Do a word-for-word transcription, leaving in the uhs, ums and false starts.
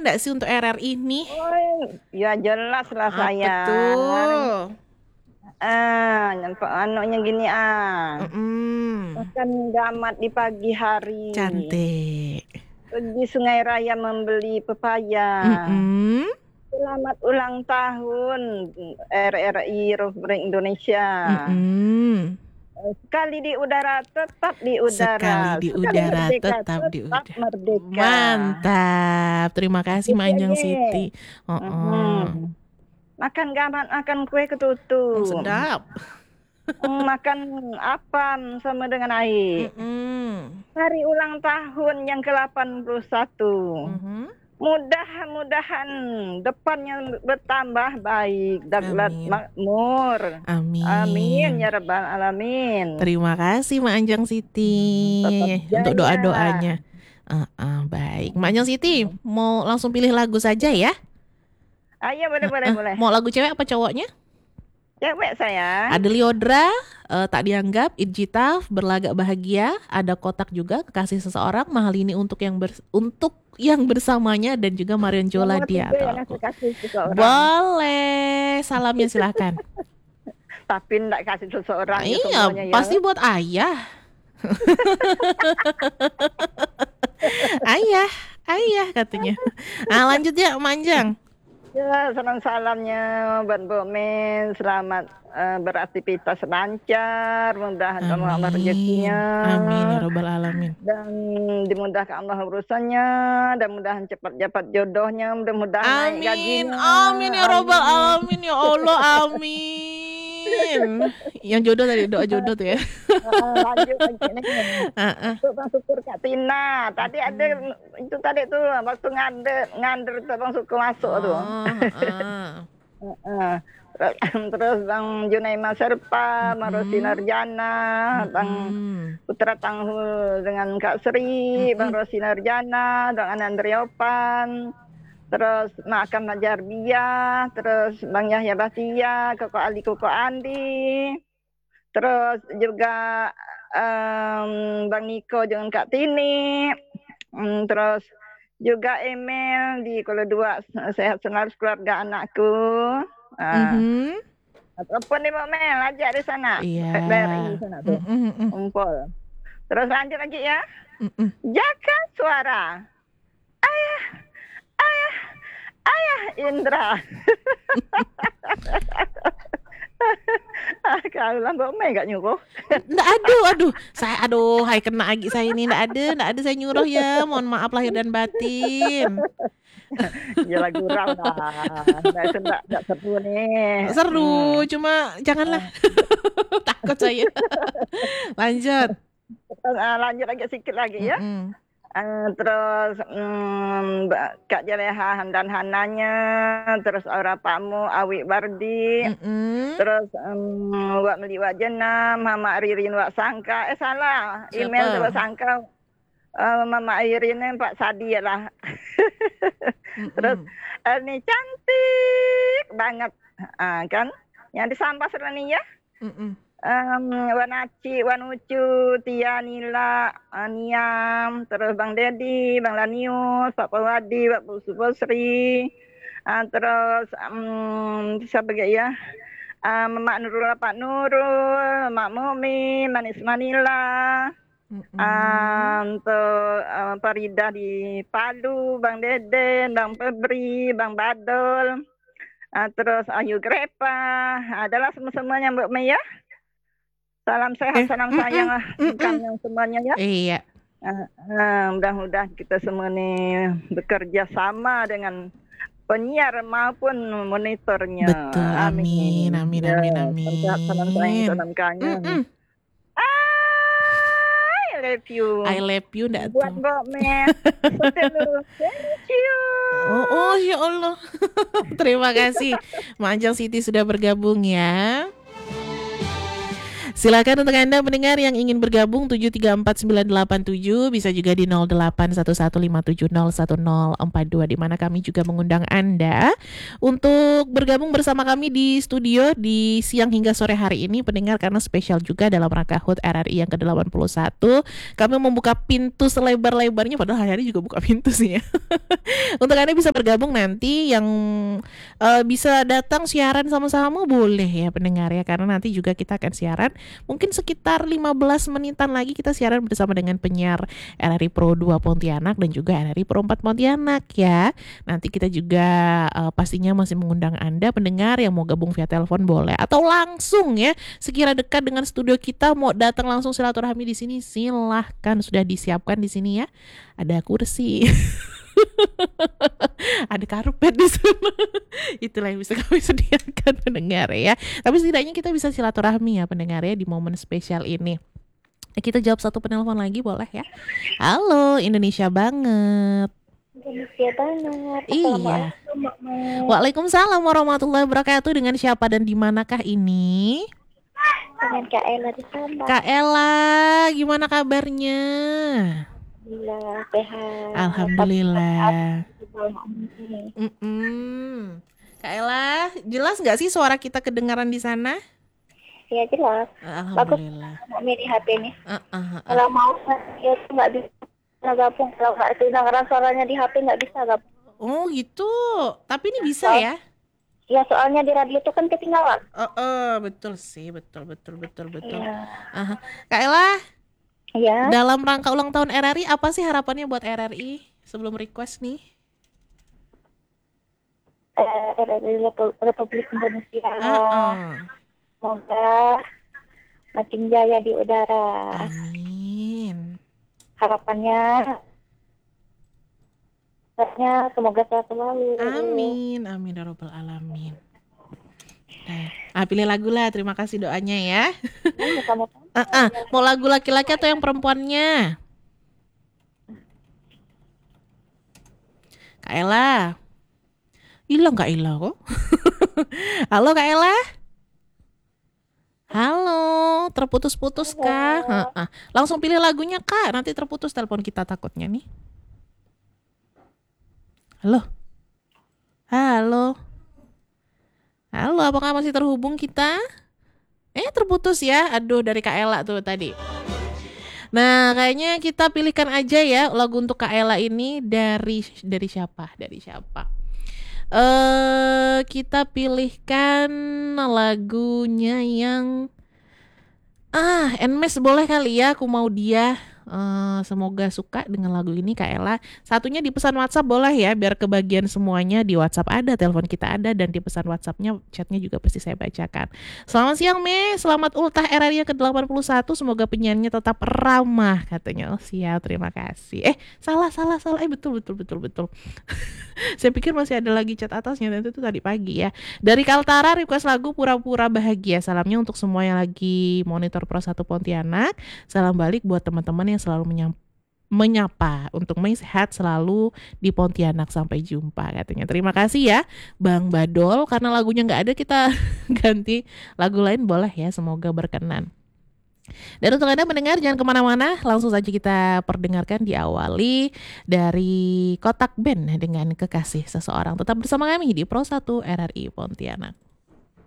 enggak sih untuk R R I ini? Oh, ya jelas lah Apa sayang. tuh? Ah, nyampe anunya gini ah. Mm-mm. Makan gamat di pagi hari. Cantik. Pergi Sungai Raya membeli pepaya. Mm-mm. Selamat ulang tahun R R I Republik Indonesia. Mm-mm. Sekali di udara tetap di udara. Sekali di Sekali udara merdeka tetap di tetap udara. merdeka. Mantap. Terima kasih Gitu Mak Anjang aja. Siti. Oh, oh. Mhm. Makan gamat, makan kue Mm, ketutup. sedap. Mm, Makan apam sama dengan air. Mm-mm. Hari ulang tahun yang ke delapan puluh satu. Mhm. Mudah-mudahan depannya bertambah baik, daklat Amin. makmur. Amin. Amin ya rabbal alamin. Terima kasih Mak Anjang Siti Tetap untuk jaya. doa-doanya. Uh, uh, baik, Mak Anjang Siti mau langsung pilih lagu saja ya? Ayo boleh boleh Uh, boleh. mau lagu cewek apa cowoknya? Cewek sayang. Ada Liodra, uh, tak dianggap, Idjitaf, berlagak bahagia, ada Kotak juga, kekasih seseorang, mahal ini untuk yang ber, untuk yang bersamanya dan juga Marion Jola Nomor dia tiga atau yang aku. kasih seseorang. Boleh, salamnya silakan. Tapi enggak kasih seseorang ya Iya, semuanya ya. pasti buat ayah. ayah, ayah katanya. Nah lanjut ya, Manjang. Ya, salam salamnya buat Mbok Men. Selamat uh, beraktivitas lancar. Mudahan Allah Allah Amin, rezekinya. amin ya robbal alamin. Dan dimudahkan Allah urusannya. Dan mudahan cepat-cepat jodohnya. Mudah-mudahan naik Amin, gajinya. amin ya robbal Amin. alamin ya Allah, amin. Yang jodoh tadi doa jodoh tuh ya. Uh, lanjut lagi nih. Uh-uh. Untuk Bang Syukur Kak Tina. Tadi ada itu tadi tuh waktu ngander ngander tuh Bang Syukur masuk tuh. Oh, uh. Uh, terus Bang Junaima Serpa, Marosi Narjana, Bang Putra Tanghul dengan Kak Sri, Bang Rosi Narjana, Bang Anandriopan, terus Makam Najar Bia, terus Bang Yahya Batia, Koko Ali Koko Andi, terus juga um, Bang Niko dengan Kak Tini, um, terus juga Emil di Kuala Dua, sehat selalu keluarga anakku. Uh, mm-hmm. Telepon nih Mbak Mel, ajak di sana. Iya. Dari sana tuh. Mm-mm. Kumpul. Terus lanjut lagi ya. Mm-mm. Jaka suara. Ayah, ayah, ayah Indra. Kalau lah Mbak Mel gak nyuruh. Nggak, aduh, aduh. Saya, aduh, hai kena lagi saya ini. Nggak ada, nggak ada saya nyuruh ya. Mohon maaf lahir dan batin. Ya lagu rau lah. Nggak sendak, nggak seru nih. Seru, hmm. cuma janganlah. Takut saya. Lanjut. Uh, lanjut lagi sedikit lagi ya. Mm-hmm. Uh, terus um, Kak Jaleha dan Hananya, terus Aura Pakmu, Awi Bardi, mm-hmm. terus um, Wak Meli Wak Jenam, Mama Ririn Wak Sangka, eh salah, siapa? Email Wak Sangka, uh, Mama Irin Pak Sadi lah. Mm-hmm. Terus ini cantik banget, uh, kan? Yang disampas nih ya. Mm-hmm. Um, Wanaci, Wanucu, Tia, Nila, Niam, terus Bang Dedi, Bang Lanius, Pak Pawadi, Pak Pusri, uh, terus um, siapa lagi ya? Um, Mak Nurul, Pak Nurul, Mak Mumi, Manis Manila, mm-hmm. um, untuk uh, Farida di Palu, Bang Deden, Bang Febri, Bang Badol, uh, terus Ayu Grepa, adalah semua-semuanya Mbak Mei ya. Salam sehat, eh, salam mm, sayang lah mm, mm. semuanya ya. Iya. Uh, uh, mudah-mudahan kita semua nih bekerja sama dengan penyiar maupun monitornya. Betul, amin, amin, ya, amin, amin. Sehat, salam sayang, salam kangen. Mm, mm. I love you. I love you, ndak tuh. Buat Mbak Mel. Thank you. Oh, oh ya Allah. Terima kasih. Mak Anjang Siti sudah bergabung ya. Silakan untuk Anda mendengar yang ingin bergabung tujuh tiga empat sembilan delapan tujuh, bisa juga di nol delapan satu satu lima tujuh nol satu nol empat dua, di mana kami juga mengundang Anda untuk bergabung bersama kami di studio di siang hingga sore hari ini pendengar, karena spesial juga dalam rangka H U T R R I yang ke delapan puluh satu. Kami membuka pintu selebar-lebarnya, padahal hari-hari juga buka pintu sih ya. Untuk Anda bisa bergabung nanti, yang uh, bisa datang siaran sama-sama boleh ya pendengar ya, karena nanti juga kita akan siaran mungkin sekitar lima belas menitan lagi, kita siaran bersama dengan penyiar R R I Pro dua Pontianak dan juga R R I Pro empat Pontianak ya. Nanti kita juga uh, pastinya masih mengundang Anda pendengar yang mau gabung via telepon boleh, atau langsung ya, sekira dekat dengan studio kita mau datang langsung silaturahmi di sini silahkan, sudah disiapkan di sini ya. Ada kursi. Ada karpet di sana. Itulah yang bisa kami sediakan pendengar ya. Tapi setidaknya kita bisa silaturahmi ya pendengar ya di momen spesial ini. Kita jawab satu penelpon lagi boleh ya. Halo, Indonesia banget. Indonesia banget. Iya. Waalaikumsalam warahmatullahi wabarakatuh. Dengan siapa dan di manakah ini? Dengan Kak Ella di sana. Kak Ella, gimana kabarnya? Alhamdulillah sehat. Alhamdulillah. Mm-mm. Kak Ella, jelas nggak sih suara kita kedengaran di sana? Iya jelas. Alhamdulillah. Bagus di H P nih. Uh, uh, uh. Kalau mau ya nggak bisa gabung. Kalau nggak kedengaran suaranya di H P nggak bisa gabung. Oh gitu. Tapi ini bisa ya? Ya soalnya di radio itu kan ketinggalan. Oh, uh, betul sih, betul betul betul betul. Iya. Uh, Kak Ella. Iya. Dalam rangka ulang tahun R R I, apa sih harapannya buat R R I sebelum request nih? Eh, R R I Republik Indonesia. Uh-uh. Semoga makin jaya di udara. Amin. Harapannya, harapannya semoga sehat selalu. Amin, amin ya rabbal alamin. Nah, ah, pilih lagu lah. Terima kasih doanya ya. Uh, uh, mau lagu laki-laki atau yang perempuannya? Kak Ella. Hilang Kak Ella kok. Halo Kak Ella. Halo, terputus-putus kah? Uh, uh. Langsung pilih lagunya Kak. Nanti terputus telepon kita takutnya nih. Halo. Halo. Halo, apakah masih terhubung kita? Eh, terputus ya. Aduh, dari Kak Ella tuh tadi. Nah, kayaknya kita pilihkan aja ya lagu untuk Kak Ella ini dari dari siapa? Dari siapa? Eh, uh, kita pilihkan lagunya yang ah, Nmes boleh kali ya, Aku Mau Dia. Uh, semoga suka dengan lagu ini Kak Ella. Satunya di pesan WhatsApp boleh ya, biar kebagian semuanya. Di WhatsApp ada, telepon kita ada, dan di pesan WhatsAppnya, chatnya juga pasti saya bacakan. Selamat siang Me, selamat ultah R R I ke delapan puluh satu. Semoga penyanyinya tetap ramah katanya. Oh siap, terima kasih. Eh salah salah salah Eh betul betul betul betul. Saya pikir masih ada lagi chat atasnya, dan itu tadi pagi ya. Dari Kaltara request lagu Pura-Pura Bahagia. Salamnya untuk semua yang lagi monitor Pro satu Pontianak. Salam balik buat teman-teman yang selalu menyapa, menyapa untuk Mei sehat selalu di Pontianak, sampai jumpa katanya. Terima kasih ya Bang Badol, karena lagunya nggak ada kita ganti lagu lain boleh ya, semoga berkenan. Dan untuk Anda mendengar jangan kemana-mana, langsung saja kita perdengarkan, diawali dari Kotak Band dengan Kekasih Seseorang. Tetap bersama kami di Pro satu R R I Pontianak.